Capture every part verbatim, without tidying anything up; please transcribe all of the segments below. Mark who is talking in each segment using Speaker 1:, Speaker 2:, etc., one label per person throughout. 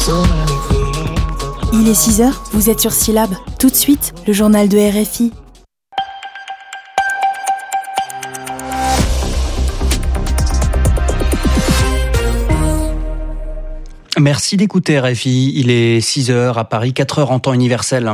Speaker 1: Il est six heures, vous êtes sur Syllab. Tout de suite, le journal de R F I.
Speaker 2: Merci d'écouter R F I. Il est six heures à Paris, quatre heures en temps universel.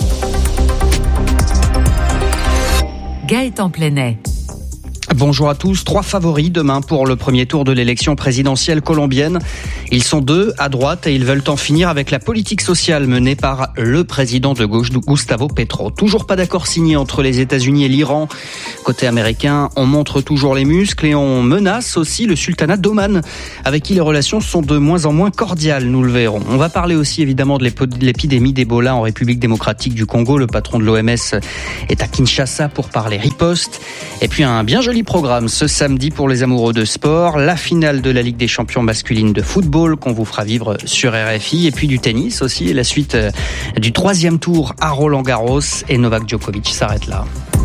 Speaker 3: Gaëtan Plenet.
Speaker 2: Bonjour à tous. Trois favoris demain pour le premier tour de l'élection présidentielle colombienne. Ils sont deux à droite et ils veulent en finir avec la politique sociale menée par le président de gauche, Gustavo Petro. Toujours pas d'accord signé entre les États-Unis et l'Iran. Côté américain, on montre toujours les muscles et on menace aussi le sultanat d'Oman, avec qui les relations sont de moins en moins cordiales, nous le verrons. On va parler aussi évidemment de l'épidémie d'Ebola en République démocratique du Congo. Le patron de l'O M S est à Kinshasa pour parler riposte. Et puis un bien joli programme ce samedi pour les amoureux de sport, la finale de la Ligue des champions masculine de football qu'on vous fera vivre sur R F I, et puis du tennis aussi, et la suite du troisième tour à Roland-Garros, et Novak Djokovic s'arrête là.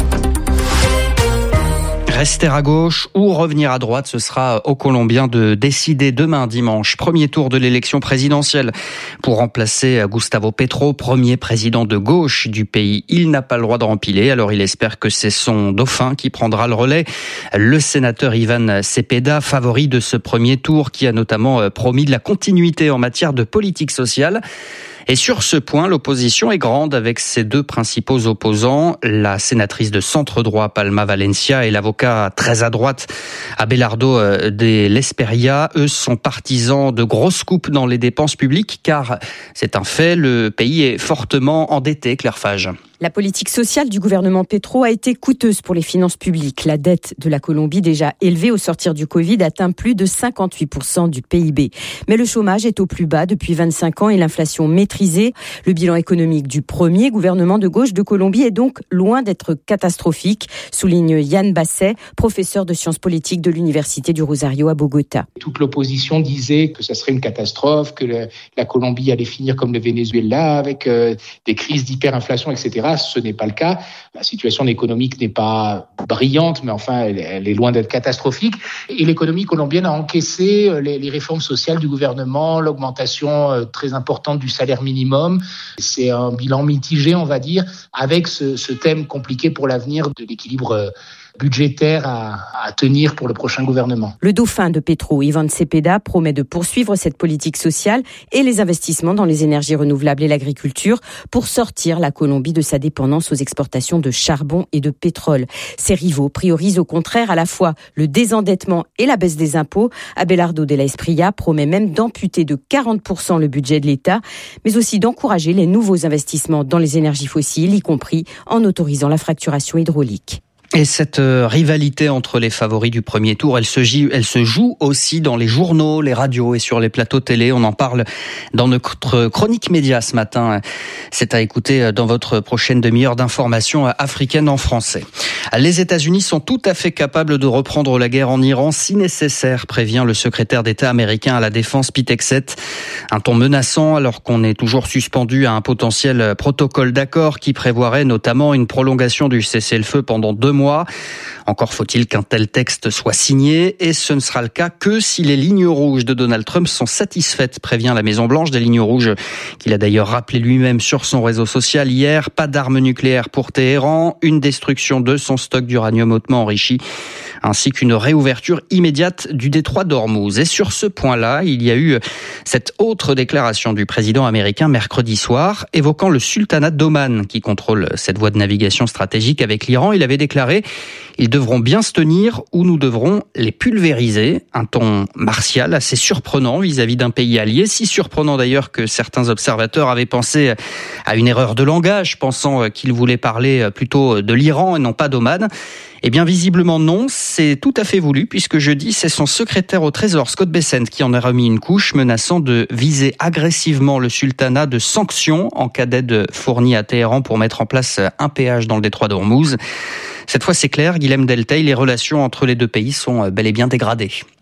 Speaker 2: Rester à gauche ou revenir à droite, ce sera aux Colombiens de décider demain dimanche. Premier tour de l'élection présidentielle pour remplacer Gustavo Petro, premier président de gauche du pays. Il n'a pas le droit de rempiler, alors il espère que c'est son dauphin qui prendra le relais. Le sénateur Ivan Cepeda, favori de ce premier tour, qui a notamment promis de la continuité en matière de politique sociale. Et sur ce point, l'opposition est grande avec ses deux principaux opposants, la sénatrice de centre-droit Palma Valencia et l'avocat très à droite Abelardo de l'Esperia. Eux sont partisans de grosses coupes dans les dépenses publiques, car c'est un fait, le pays est fortement endetté, Claire Fage.
Speaker 4: La politique sociale du gouvernement Petro a été coûteuse pour les finances publiques. La dette de la Colombie, déjà élevée au sortir du Covid, atteint plus de cinquante-huit pour cent du P I B. Mais le chômage est au plus bas depuis vingt-cinq ans et l'inflation maîtrisée. Le bilan économique du premier gouvernement de gauche de Colombie est donc loin d'être catastrophique, souligne Yann Basset, professeur de sciences politiques de l'Université du Rosario à Bogota.
Speaker 5: Toute l'opposition disait que ça serait une catastrophe, que le, la Colombie allait finir comme le Venezuela avec euh, des crises d'hyperinflation, et cetera. Ce n'est pas le cas. La situation économique n'est pas brillante, mais enfin, elle, elle est loin d'être catastrophique. Et l'économie colombienne a encaissé les, les réformes sociales du gouvernement, l'augmentation euh, très importante du salaire minimum. C'est un bilan mitigé, on va dire, avec ce, ce thème compliqué pour l'avenir de l'équilibre euh, budgétaire à, à tenir pour le prochain gouvernement.
Speaker 4: Le dauphin de Petro, Ivan Cepeda, promet de poursuivre cette politique sociale et les investissements dans les énergies renouvelables et l'agriculture pour sortir la Colombie de sa dépendance aux exportations de charbon et de pétrole. Ses rivaux priorisent au contraire à la fois le désendettement et la baisse des impôts. Abelardo de l'Esperia promet même d'amputer de quarante pour cent le budget de l'État, mais aussi d'encourager les nouveaux investissements dans les énergies fossiles, y compris en autorisant la fracturation hydraulique.
Speaker 2: Et cette rivalité entre les favoris du premier tour, elle se, joue, elle se joue aussi dans les journaux, les radios et sur les plateaux télé. On en parle dans notre chronique média ce matin. C'est à écouter dans votre prochaine demi-heure d'information africaine en français. Les États-Unis sont tout à fait capables de reprendre la guerre en Iran si nécessaire, prévient le secrétaire d'État américain à la Défense, Pete Hegseth. Un ton menaçant alors qu'on est toujours suspendu à un potentiel protocole d'accord qui prévoirait notamment une prolongation du cessez-le-feu pendant deux mois. Encore faut-il qu'un tel texte soit signé, et ce ne sera le cas que si les lignes rouges de Donald Trump sont satisfaites, prévient la Maison-Blanche, des lignes rouges qu'il a d'ailleurs rappelé lui-même sur son réseau social hier. Pas d'armes nucléaires pour Téhéran, une destruction de son stock d'uranium hautement enrichi, ainsi qu'une réouverture immédiate du détroit d'Ormuz. Et sur ce point-là, il y a eu cette autre déclaration du président américain mercredi soir, évoquant le sultanat d'Oman, qui contrôle cette voie de navigation stratégique avec l'Iran. Il avait déclaré « Ils devront bien se tenir ou nous devrons les pulvériser ». Un ton martial assez surprenant vis-à-vis d'un pays allié, si surprenant d'ailleurs que certains observateurs avaient pensé à une erreur de langage, pensant qu'il voulait parler plutôt de l'Iran et non pas d'Oman. Eh bien, visiblement non, c'est tout à fait voulu, puisque jeudi, c'est son secrétaire au Trésor, Scott Bessent, qui en a remis une couche, menaçant de viser agressivement le sultanat de sanctions en cas d'aide fournie à Téhéran pour mettre en place un péage dans le détroit d'Ormuz. Cette fois, c'est clair, Guilhem Delteil, les relations entre les deux pays sont bel et bien dégradées.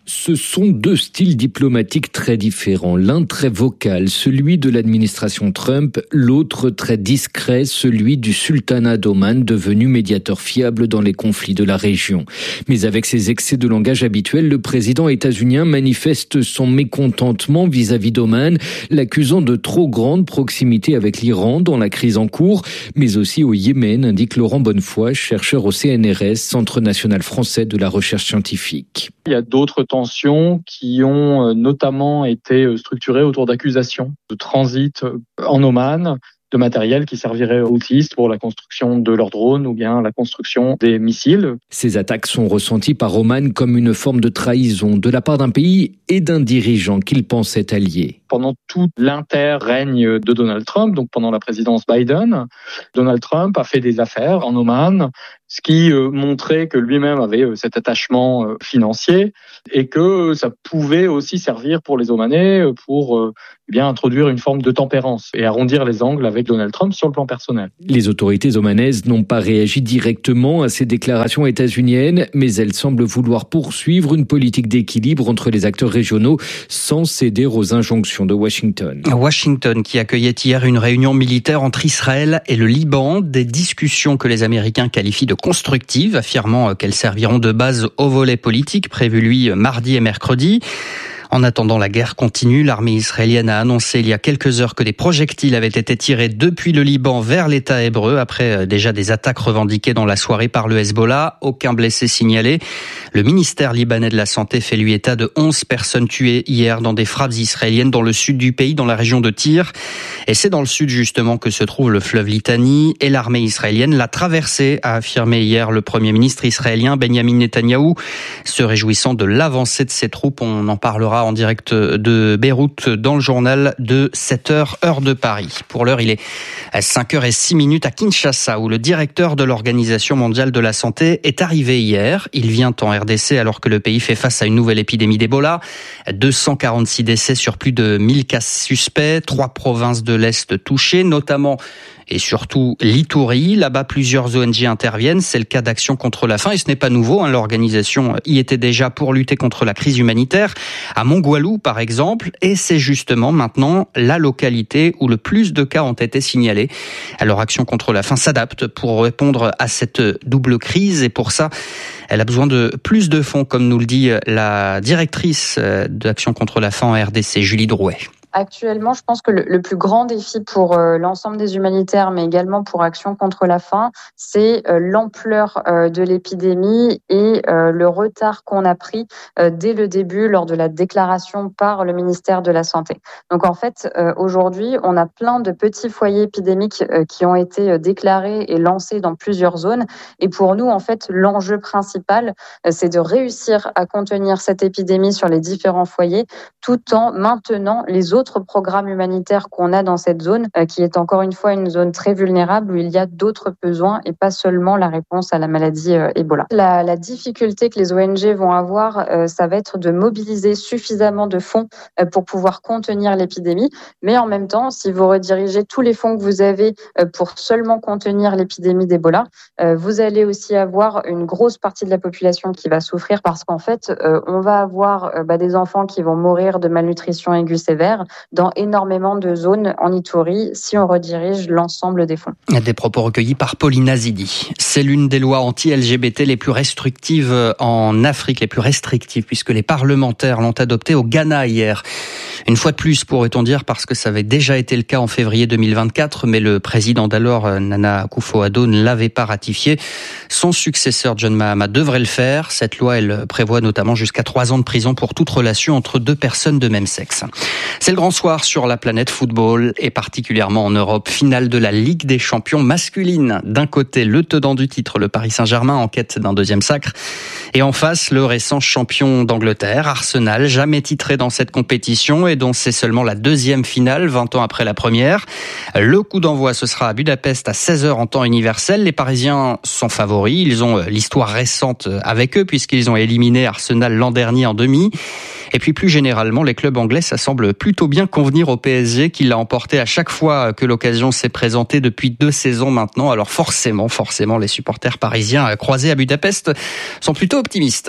Speaker 3: Ce sont deux styles diplomatiques très différents, l'un très vocal, celui de l'administration Trump, l'autre très discret, celui du sultanat d'Oman, devenu médiateur fiable dans les conflits de la région. Mais avec ses excès de langage habituels, le président états-unien manifeste son mécontentement vis-à-vis d'Oman, l'accusant de trop grande proximité avec l'Iran dans la crise en cours, mais aussi au Yémen, indique Laurent Bonnefoy, chercheur au C N R S, Centre national français de la recherche scientifique.
Speaker 6: Il y a d'autres tensions qui ont notamment été structurées autour d'accusations de transit en Oman, de matériel qui servirait aux houthistes pour la construction de leurs drones ou bien la construction des missiles.
Speaker 3: Ces attaques sont ressenties par Oman comme une forme de trahison de la part d'un pays et d'un dirigeant qu'il pensait allié.
Speaker 6: Pendant tout l'inter-règne de Donald Trump, donc pendant la présidence Biden, Donald Trump a fait des affaires en Oman, ce qui euh, montrait que lui-même avait euh, cet attachement euh, financier et que ça pouvait aussi servir pour les Omanais euh, pour euh, eh bien introduire une forme de tempérance et arrondir les angles avec Donald Trump sur le plan personnel.
Speaker 3: Les autorités omanaises n'ont pas réagi directement à ces déclarations états-uniennes, mais elles semblent vouloir poursuivre une politique d'équilibre entre les acteurs régionaux sans céder aux injonctions de Washington.
Speaker 2: Washington qui accueillait hier une réunion militaire entre Israël et le Liban, des discussions que les Américains qualifient de constructives, affirmant qu'elles serviront de base au volet politique prévu lui mardi et mercredi. En attendant, la guerre continue. L'armée israélienne a annoncé il y a quelques heures que des projectiles avaient été tirés depuis le Liban vers l'État hébreu après déjà des attaques revendiquées dans la soirée par le Hezbollah. Aucun blessé signalé. Le ministère libanais de la Santé fait lui état de onze personnes tuées hier dans des frappes israéliennes dans le sud du pays, dans la région de Tyr. Et c'est dans le sud justement que se trouve le fleuve Litani et l'armée israélienne l'a traversé, a affirmé hier le premier ministre israélien Benjamin Netanyahou, se réjouissant de l'avancée de ses troupes. On en parlera en direct de Beyrouth dans le journal de sept heures, heure de Paris. Pour l'heure, il est à cinq heures zéro six minutes à Kinshasa, où le directeur de l'Organisation mondiale de la santé est arrivé hier. Il vient en R D C alors que le pays fait face à une nouvelle épidémie d'Ebola. deux cent quarante-six décès sur plus de mille cas suspects. Trois provinces de l'Est touchées, notamment et surtout l'Itourie. Là-bas, plusieurs O N G interviennent. C'est le cas d'Action contre la faim et ce n'est pas nouveau. Hein. L'organisation y était déjà pour lutter contre la crise humanitaire à Mongoualou, par exemple. Et c'est justement maintenant la localité où le plus de cas ont été signalés. Alors, Action contre la faim s'adapte pour répondre à cette double crise et pour ça, elle a besoin de plus de fonds, comme nous le dit la directrice d'Action contre la faim en R D C, Julie Drouet.
Speaker 7: Actuellement, je pense que le, le plus grand défi pour euh, l'ensemble des humanitaires, mais également pour Action contre la faim, c'est euh, l'ampleur euh, de l'épidémie et euh, le retard qu'on a pris euh, dès le début lors de la déclaration par le ministère de la Santé. Donc en fait, euh, aujourd'hui, on a plein de petits foyers épidémiques euh, qui ont été euh, déclarés et lancés dans plusieurs zones. Et pour nous, en fait, l'enjeu principal, euh, c'est de réussir à contenir cette épidémie sur les différents foyers, tout en maintenant les autres programmes humanitaires qu'on a dans cette zone, euh, qui est encore une fois une zone très vulnérable où il y a d'autres besoins et pas seulement la réponse à la maladie euh, Ebola. La, la difficulté que les O N G vont avoir, euh, ça va être de mobiliser suffisamment de fonds euh, pour pouvoir contenir l'épidémie, mais en même temps, si vous redirigez tous les fonds que vous avez euh, pour seulement contenir l'épidémie d'Ebola, euh, vous allez aussi avoir une grosse partie de la population qui va souffrir parce qu'en fait, euh, on va avoir euh, bah, des enfants qui vont mourir de malnutrition aiguë sévère dans énormément de zones en Itourie si on redirige l'ensemble des fonds.
Speaker 2: Des propos recueillis par Pauline Azidi. C'est l'une des lois anti-L G B T les plus restrictives en Afrique, les plus restrictives, puisque les parlementaires l'ont adoptée au Ghana hier. Une fois de plus, pourrait-on dire, parce que ça avait déjà été le cas en février deux mille vingt-quatre, mais le président d'alors, Nana Akufo-Addo, ne l'avait pas ratifié. Son successeur, John Mahama, devrait le faire. Cette loi, elle prévoit notamment jusqu'à trois ans de prison pour toute relation entre deux personnes de même sexe. C'est le grand soir sur la planète football et particulièrement en Europe. Finale de la Ligue des champions masculine. D'un côté, le tenant du titre, le Paris Saint-Germain, en quête d'un deuxième sacre. Et en face, le récent champion d'Angleterre, Arsenal, jamais titré dans cette compétition et dont c'est seulement la deuxième finale, vingt ans après la première. Le coup d'envoi, ce sera à Budapest à seize heures en temps universel. Les Parisiens sont favoris. Ils ont l'histoire récente avec eux puisqu'ils ont éliminé Arsenal l'an dernier en demi. Et puis plus généralement, les clubs anglais, ça semble plutôt bien convenir au P S G qui l'a emporté à chaque fois que l'occasion s'est présentée depuis deux saisons maintenant. Alors forcément, forcément, les supporters parisiens croisés à Budapest sont plutôt optimistes.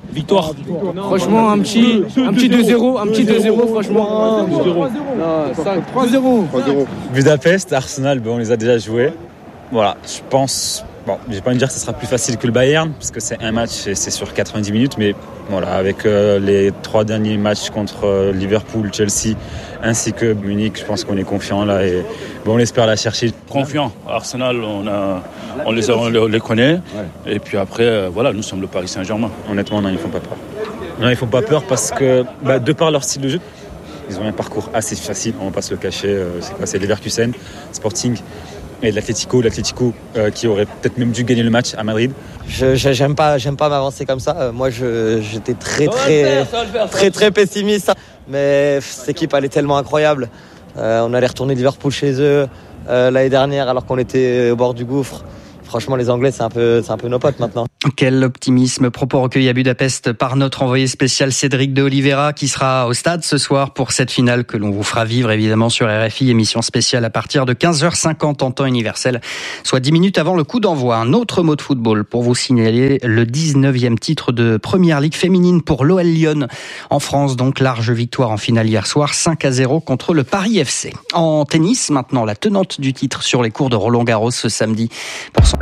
Speaker 8: Victoire.
Speaker 9: Franchement, un petit, un petit deux zéro, un petit deux zéro, franchement. trois zéro.
Speaker 10: Budapest, Arsenal, ben on les a déjà joués. Voilà, je pense, bon, je vais pas me dire que ce sera plus facile que le Bayern, parce que c'est un match et c'est sur quatre-vingt-dix minutes, mais voilà, avec euh, les trois derniers matchs contre euh, Liverpool, Chelsea, ainsi que Munich, je pense qu'on est confiant là et bon, on espère la chercher.
Speaker 8: Confiant. Arsenal, on a, on les, a, on les connaît, et puis après, euh, voilà, nous sommes le Paris Saint-Germain.
Speaker 10: Honnêtement, non, ils font pas peur. Non, ils font pas peur parce que, bah, de par leur style de jeu, ils ont un parcours assez facile. On va pas se le cacher. Euh, c'est quoi ? C'est Leverkusen, Sporting. Et l'Atlético, l'Atlético euh, qui aurait peut-être même dû gagner le match à Madrid.
Speaker 11: Je, je j'aime pas, j'aime pas m'avancer comme ça. Euh, moi, je, j'étais très très très très, très pessimiste. Mais cette équipe, elle est tellement incroyable. Euh, on allait retourner Liverpool chez eux euh, l'année dernière, alors qu'on était au bord du gouffre. Franchement, les Anglais, c'est un peu, c'est un peu nos potes maintenant.
Speaker 2: Quel optimisme. Propos recueillis à Budapest par notre envoyé spécial Cédric de Oliveira, qui sera au stade ce soir pour cette finale que l'on vous fera vivre évidemment sur R F I. Émission spéciale à partir de quinze heures cinquante en temps universel, soit dix minutes avant le coup d'envoi. Un autre mot de football pour vous signaler le dix-neuvième titre de Première Ligue féminine pour l'O L Lyon. En France, donc, large victoire en finale hier soir, cinq à zéro contre le Paris F C. En tennis, maintenant, la tenante du titre sur les cours de Roland Garros ce samedi pour son